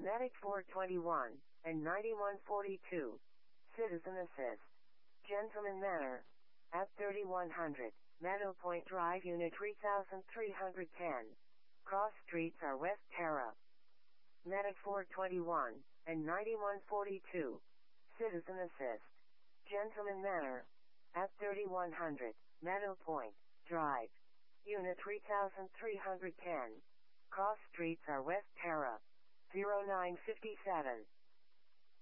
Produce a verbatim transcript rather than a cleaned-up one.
Medic four twenty-one and ninety-one forty-two. Citizen Assist. Gentleman Manor. At thirty-one hundred. Meadow Point Drive Unit three thousand three hundred ten. Cross streets are West Terra. Medic four twenty-one and ninety-one forty-two. Citizen Assist. Gentleman Manor. At thirty-one hundred. Meadow Point Drive. Unit three thousand three hundred ten. Cross streets are West Terra. zero nine five seven.